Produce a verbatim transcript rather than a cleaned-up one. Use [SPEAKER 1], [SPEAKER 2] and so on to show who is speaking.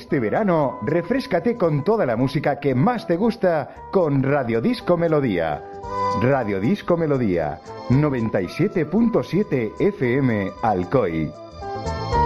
[SPEAKER 1] Este verano, refréscate con toda la música que más te gusta con Radio Disco Melodía. Radio Disco Melodía, noventa y siete punto siete F M Alcoy.